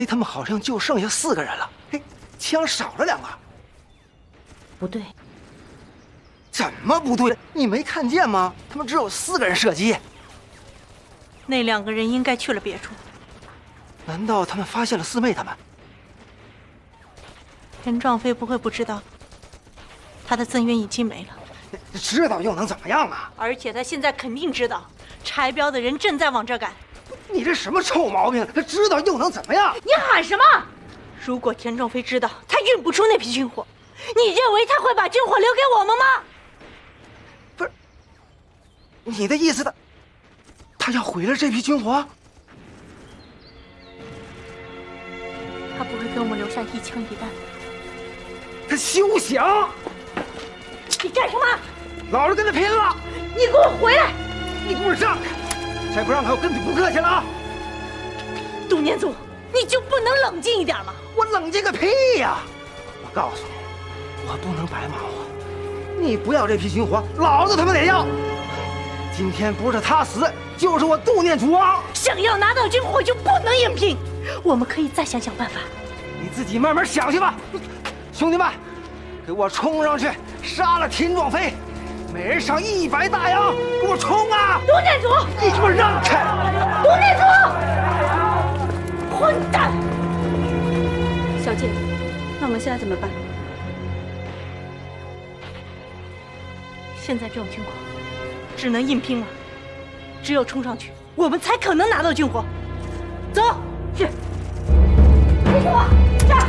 他们好像就剩下4个人了。嘿，枪少了2个。 不对， 怎么不对？你没看见吗？他们只有4个人射击。 那2个人应该去了别处。 难道他们发现了四妹他们？ 田壮飞不会不知道，他的增援已经没了。 知道又能怎么样啊？ 而且他现在肯定知道，拆标的人正在往这赶。 你这什么臭毛病？他知道又能怎么样？ 你喊什么？如果田壮飞知道他运不出那批军火，你认为他会把军火留给我们吗？ 不是，你的意思他要毁了这批军火？ 他不会给我们留下一枪一弹。 他休想！ 你干什么？ 老子跟他拼了！ 你给我回来！ 你给我让开！再不让开，我跟你不客气了啊！ 杜念祖，你就不能冷静一点吗？ 我冷静个屁呀！我告诉你，我不能白忙活。你不要这批军火，老子他妈得要！今天不是他死，就是我杜念祖亡！ 想要拿到军火就不能硬拼，我们可以再想想办法。 你自己慢慢想去吧。兄弟们，给我冲上去，杀了田壮飞！每人上100大洋，给我冲啊！ 杜念祖， 你给我让开！ 杜念祖，混蛋！ 小姐，那我们现在怎么办？ 现在这种情况，只能硬拼了。只有冲上去，我们才可能拿到军火。走，去！别说话，站！